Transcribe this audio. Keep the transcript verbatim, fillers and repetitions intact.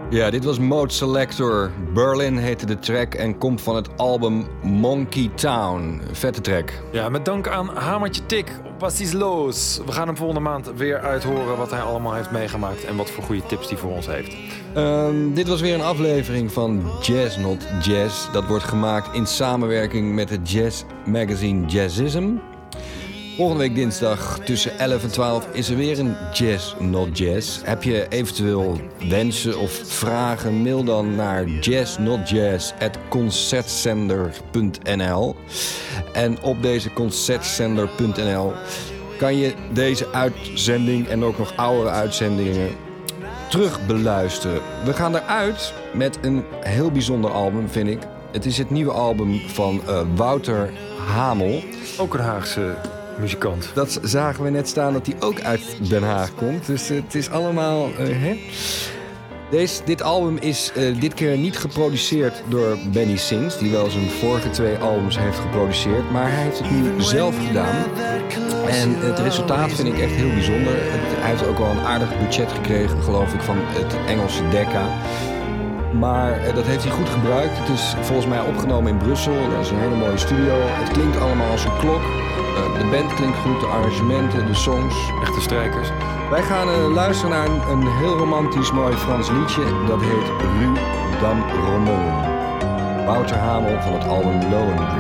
Ja, dit was Mode Selector. Berlin heette de track en komt van het album Monkey Town. Vette track. Ja, met dank aan Hamertje Tik. Wat is los? We gaan hem volgende maand weer uithoren wat hij allemaal heeft meegemaakt en wat voor goede tips hij voor ons heeft. Um, dit was weer een aflevering van Jazz Not Jazz. Dat wordt gemaakt in samenwerking met het jazz magazine Jazzism. Volgende week dinsdag tussen elf en twaalf is er weer een Jazz Not Jazz. Heb je eventueel wensen of vragen, mail dan naar jazznotjazz at concertzender punt n l. En op deze concertzender punt n l kan je deze uitzending en ook nog oudere uitzendingen terug beluisteren. We gaan eruit met een heel bijzonder album, vind ik. Het is het nieuwe album van uh, Wouter Hamel. Ook een Haagse muzikant. Dat zagen we net staan dat hij ook uit Den Haag komt. Dus uh, het is allemaal... Uh, hè? Deze, dit album is uh, dit keer niet geproduceerd door Benny Sings, die wel zijn vorige twee albums heeft geproduceerd. Maar hij heeft het nu zelf gedaan. En het resultaat vind ik echt heel bijzonder. Het, hij heeft ook wel een aardig budget gekregen, geloof ik, van het Engelse Decca. Maar uh, dat heeft hij goed gebruikt. Het is volgens mij opgenomen in Brussel. Dat is een hele mooie studio. Het klinkt allemaal als een klok. Uh, de band klinkt goed, de arrangementen, de songs. Echte strijkers. Wij gaan uh, luisteren naar een, een heel romantisch mooi Frans liedje. Dat heet Rue d'Am Romon. Wouter Hamel van het album Lohengrin.